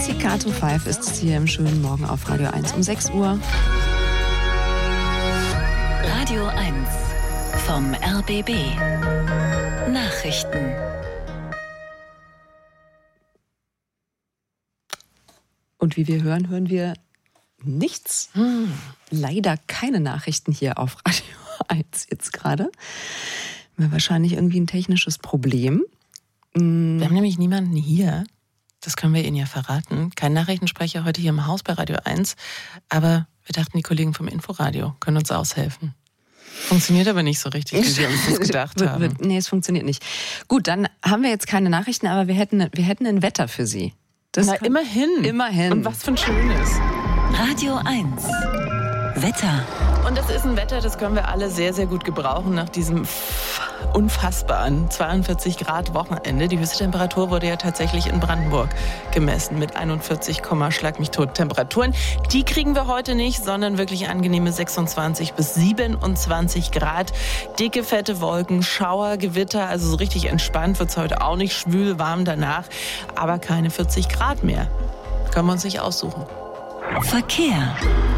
Pizzicato 5 ist es hier im schönen Morgen auf Radio 1 um 6 Uhr. Radio 1 vom RBB. Nachrichten. Und wie wir hören wir nichts. Leider keine Nachrichten hier auf Radio 1 jetzt gerade. Wahrscheinlich irgendwie ein technisches Problem. Wir haben nämlich niemanden hier. Das können wir Ihnen ja verraten. Kein Nachrichtensprecher heute hier im Haus bei Radio 1. Aber wir dachten, die Kollegen vom Inforadio können uns aushelfen. Funktioniert aber nicht so richtig, wie wir uns das gedacht haben. Nee, es funktioniert nicht. Gut, dann haben wir jetzt keine Nachrichten, aber wir hätten ein Wetter für Sie. Immerhin. Und was für ein schönes. Radio 1. Wetter. Und das ist ein Wetter, das können wir alle sehr, sehr gut gebrauchen nach diesem unfassbaren 42 Grad Wochenende. Die höchste Temperatur wurde ja tatsächlich in Brandenburg gemessen mit 41, schlag mich tot Temperaturen. Die kriegen wir heute nicht, sondern wirklich angenehme 26 bis 27 Grad. Dicke, fette Wolken, Schauer, Gewitter, also so richtig entspannt wird es heute auch nicht, schwül, warm danach, aber keine 40 Grad mehr. Können wir uns nicht aussuchen. Verkehr.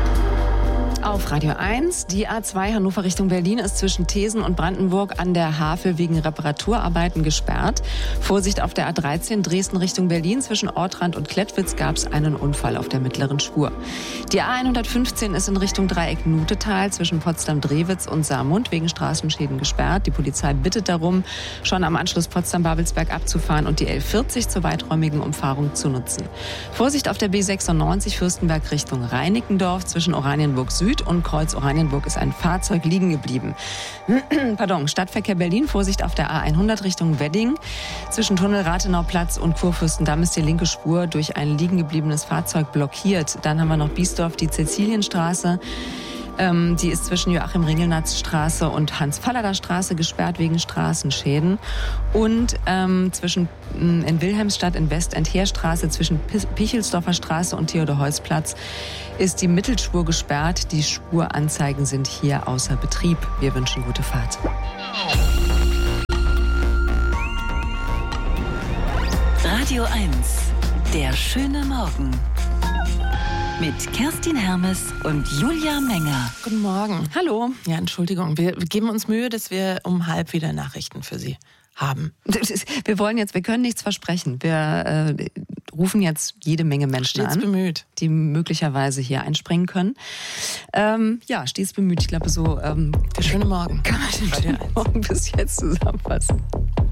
Auf Radio 1, die A2 Hannover Richtung Berlin ist zwischen Thesen und Brandenburg an der Havel wegen Reparaturarbeiten gesperrt. Vorsicht auf der A13 Dresden Richtung Berlin, zwischen Ortrand und Klettwitz gab es einen Unfall auf der mittleren Spur. Die A115 ist in Richtung Dreieck Nutetal zwischen Potsdam-Drewitz und Saarmund wegen Straßenschäden gesperrt. Die Polizei bittet darum, schon am Anschluss Potsdam-Babelsberg abzufahren und die L40 zur weiträumigen Umfahrung zu nutzen. Vorsicht auf der B96 Fürstenberg Richtung Reinickendorf zwischen Oranienburg Süd und Kreuz Oranienburg ist ein Fahrzeug liegen geblieben. Stadtverkehr Berlin, Vorsicht auf der A100 Richtung Wedding. Zwischen Tunnel Rathenauplatz und Kurfürstendamm ist die linke Spur durch ein liegen gebliebenes Fahrzeug blockiert. Dann haben wir noch Biesdorf, die Cäcilienstraße. Die ist zwischen Joachim-Ringelnatz-Straße und Hans-Fallada-Straße gesperrt wegen Straßenschäden. Und in Wilhelmsstadt in Westend-Heerstraße zwischen Pichelsdorfer Straße und Theodor-Heuss-Platz ist die Mittelspur gesperrt. Die Spuranzeigen sind hier außer Betrieb. Wir wünschen gute Fahrt. Radio 1, der schöne Morgen. Mit Kerstin Hermes und Julia Menger. Guten Morgen. Hallo. Ja, Entschuldigung. Wir geben uns Mühe, dass wir um 12:30 wieder Nachrichten für Sie haben. Wir können nichts versprechen. Wir rufen jetzt jede Menge Menschen stets an, bemüht, die möglicherweise hier einspringen können. Stets bemüht. Ich glaube, so der schöne Morgen kann man den schönen Morgen bis jetzt zusammenfassen.